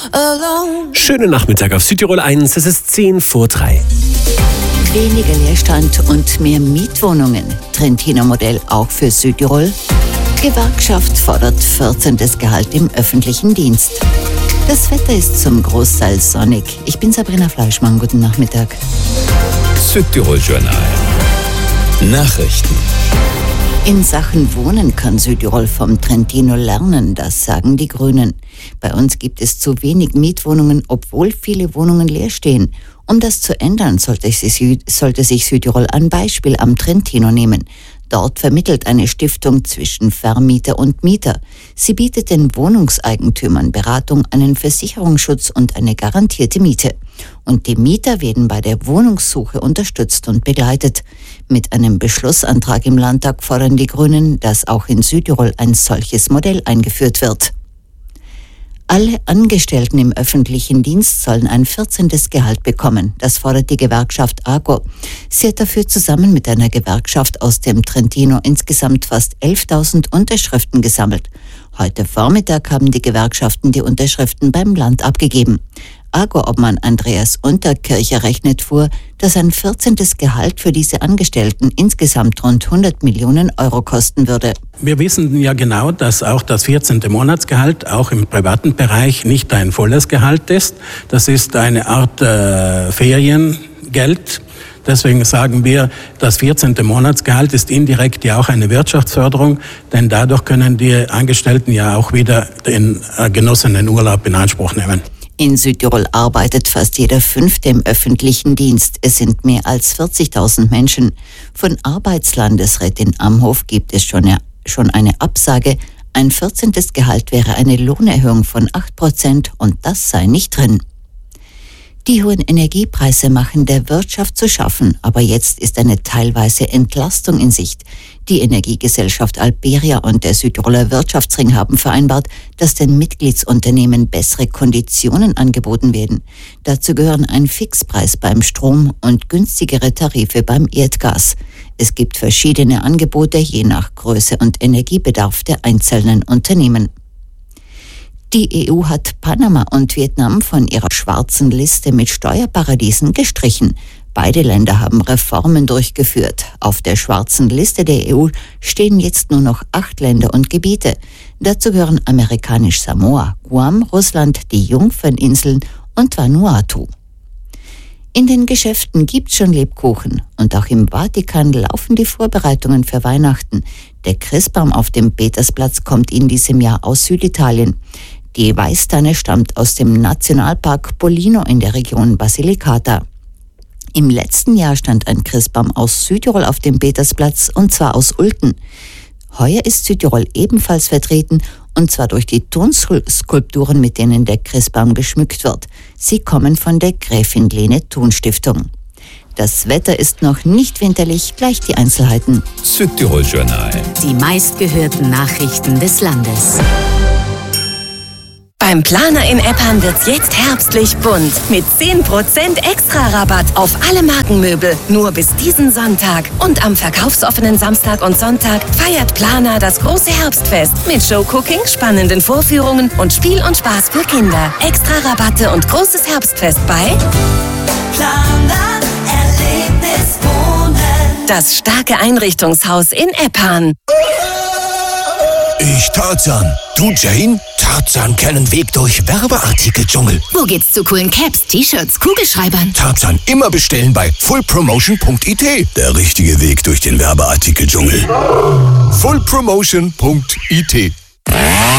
Schönen Nachmittag auf Südtirol 1, es ist 2:10. Weniger Leerstand und mehr Mietwohnungen. Trentino-Modell auch für Südtirol. Gewerkschaft fordert 14. Gehalt im öffentlichen Dienst. Das Wetter ist zum Großteil sonnig. Ich bin Sabrina Fleischmann, guten Nachmittag. Südtirol Journal. Nachrichten. In Sachen Wohnen kann Südtirol vom Trentino lernen, das sagen die Grünen. Bei uns gibt es zu wenig Mietwohnungen, obwohl viele Wohnungen leer stehen. Um das zu ändern, sollte sich Südtirol ein Beispiel am Trentino nehmen. Dort vermittelt eine Stiftung zwischen Vermieter und Mieter. Sie bietet den Wohnungseigentümern Beratung, einen Versicherungsschutz und eine garantierte Miete. Und die Mieter werden bei der Wohnungssuche unterstützt und begleitet. Mit einem Beschlussantrag im Landtag fordern die Grünen, dass auch in Südtirol ein solches Modell eingeführt wird. Alle Angestellten im öffentlichen Dienst sollen ein 14. Gehalt bekommen. Das fordert die Gewerkschaft AGO. Sie hat dafür zusammen mit einer Gewerkschaft aus dem Trentino insgesamt fast 11.000 Unterschriften gesammelt. Heute Vormittag haben die Gewerkschaften die Unterschriften beim Land abgegeben. AGO-Obmann Andreas Unterkircher rechnet vor, dass ein 14. Gehalt für diese Angestellten insgesamt rund 100 Millionen Euro kosten würde. Wir wissen ja genau, dass auch das 14. Monatsgehalt auch im privaten Bereich nicht ein volles Gehalt ist. Das ist eine Art Feriengeld. Deswegen sagen wir, das 14. Monatsgehalt ist indirekt ja auch eine Wirtschaftsförderung, denn dadurch können die Angestellten ja auch wieder den genossenen Urlaub in Anspruch nehmen. In Südtirol arbeitet fast jeder Fünfte im öffentlichen Dienst. Es sind mehr als 40.000 Menschen. Von Arbeitslandesrätin Amhof gibt es schon eine Absage. Ein 14. Gehalt wäre eine Lohnerhöhung von 8% und das sei nicht drin. Die hohen Energiepreise machen der Wirtschaft zu schaffen, aber jetzt ist eine teilweise Entlastung in Sicht. Die Energiegesellschaft Alberia und der Südtiroler Wirtschaftsring haben vereinbart, dass den Mitgliedsunternehmen bessere Konditionen angeboten werden. Dazu gehören ein Fixpreis beim Strom und günstigere Tarife beim Erdgas. Es gibt verschiedene Angebote je nach Größe und Energiebedarf der einzelnen Unternehmen. Die EU hat Panama und Vietnam von ihrer schwarzen Liste mit Steuerparadiesen gestrichen. Beide Länder haben Reformen durchgeführt. Auf der schwarzen Liste der EU stehen jetzt nur noch 8 Länder und Gebiete. Dazu gehören amerikanisch Samoa, Guam, Russland, die Jungferninseln und Vanuatu. In den Geschäften gibt's schon Lebkuchen und auch im Vatikan laufen die Vorbereitungen für Weihnachten. Der Christbaum auf dem Petersplatz kommt in diesem Jahr aus Süditalien. Die Weißtanne stammt aus dem Nationalpark Pollino in der Region Basilicata. Im letzten Jahr stand ein Christbaum aus Südtirol auf dem Petersplatz und zwar aus Ulten. Heuer ist Südtirol ebenfalls vertreten und zwar durch die Tonskulpturen, mit denen der Christbaum geschmückt wird. Sie kommen von der Gräfin Lene Thun Stiftung. Das Wetter ist noch nicht winterlich, gleich die Einzelheiten. Südtirol Journal. Die meistgehörten Nachrichten des Landes. Beim Planer in Eppan wird's jetzt herbstlich bunt. Mit 10% extra Rabatt auf alle Markenmöbel. Nur bis diesen Sonntag. Und am verkaufsoffenen Samstag und Sonntag feiert Planer das große Herbstfest. Mit Showcooking, spannenden Vorführungen und Spiel und Spaß für Kinder. Extra Rabatte und großes Herbstfest bei Planer Erlebnis Wohnen. Das starke Einrichtungshaus in Eppan. Ich Tarzan. Du Jane? Tarzan kennt Weg durch Werbeartikel-Dschungel. Wo geht's zu coolen Caps, T-Shirts, Kugelschreibern? Tarzan immer bestellen bei fullpromotion.it. Der richtige Weg durch den Werbeartikel-Dschungel. fullpromotion.it